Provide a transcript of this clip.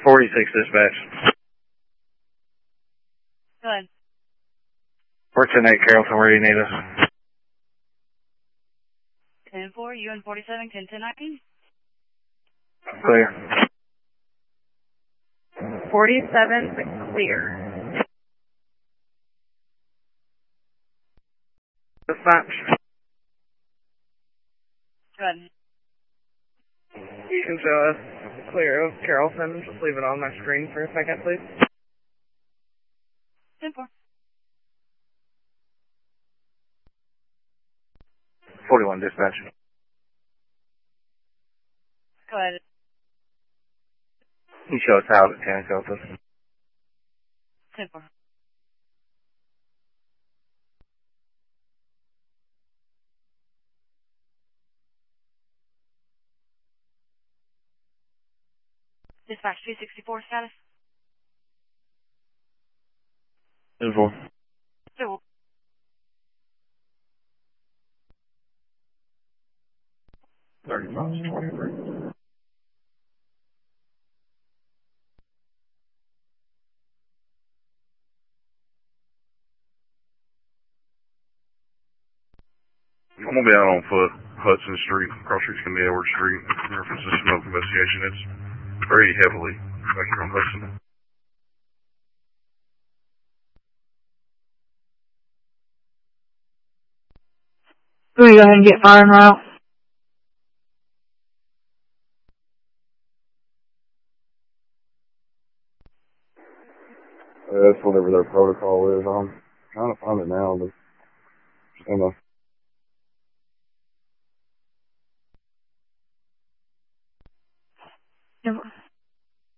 46 dispatch. Go ahead. 410-8 Carrollton, where do you need us? 10-4, UN 47, 10-19. Clear. 47, clear. Dispatch. Go ahead. You can show us clear of Carrollton. Just leave it on my screen for a second, please. 10-4. 41 dispatch. Go ahead. You show us out at Carrollton. 10-4. Dispatch 264 status. 10-4. 2. I'm gonna be out on foot, Hudson Street, cross street's gonna be Edward Street. In reference to smoke investigation, it's very heavily back here on Hudson. Can we go ahead and get fire en route? That's whatever their protocol is. I'm trying to find it now, but